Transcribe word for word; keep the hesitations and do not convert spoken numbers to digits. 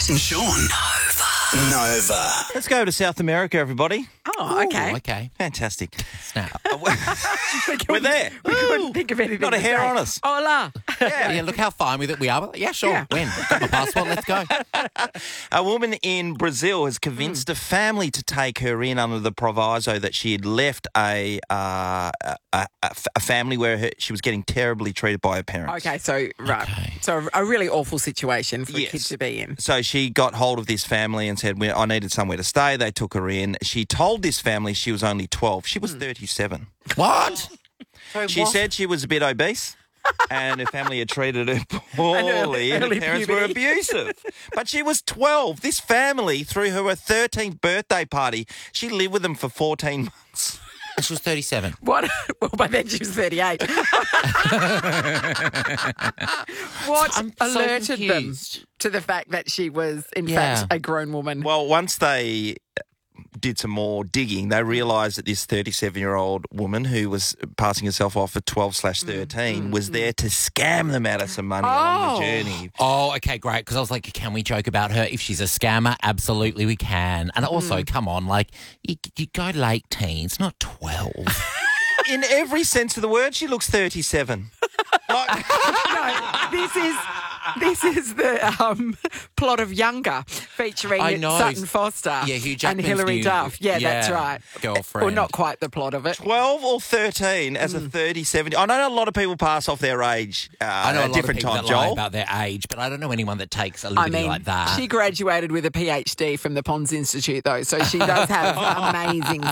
Matt and Sean. Nova. Nova. Let's go to South America, everybody. Oh, okay. Ooh, okay. Fantastic. Snap. We're there. We couldn't think of anything. Not a to hair say. on us. Hola. Yeah, look how fine with it we are. Yeah, sure. Yeah. When? Got my passport. Let's go. A woman in Brazil has convinced a family to take her in under the proviso that she had left a uh, a, a, a family where her, she was getting terribly treated by her parents. Okay, so, right. Okay. So a really awful situation for a Yes. kid to be in. So she got hold of this family and said, "Well, I needed somewhere to stay." They took her in. She told this family she was only twelve. She was thirty-seven. What? Sorry, She what? said she was a bit obese. And her family had treated her poorly, and, early her parents were puberty. abusive. But she was twelve. This family threw her a thirteenth birthday party. She lived with them for fourteen months. And she was thirty-seven. What? Well, by then she was thirty-eight. What I'm so alerted them confused. to the fact that she was, in Yeah. fact, a grown woman? Well, once they did some more digging, they realised that this thirty-seven-year-old woman who was passing herself off at twelve slash thirteen was there to scam them out of some money along Oh. the journey. Oh, okay, great. Because I was like, can we joke about her? If she's a scammer, absolutely we can. And also, come on, like, you, you go late teens, not twelve. In every sense of the word, she looks thirty-seven. Like, No, this is this is the um, plot of Younger, featuring I know. Sutton Foster Yeah, Hugh and Jackman's Hilary new- Duff. Yeah, that's yeah, right. girlfriend. Well, not quite the plot of it. twelve or thirteen as a thirty-seven. I know a lot of people pass off their age uh, I know a at lot different of people times, that lie Joel. about their age, but I don't know anyone that takes a I liberty mean, like that. she graduated with a PhD from the Pons Institute, though, so she does have amazing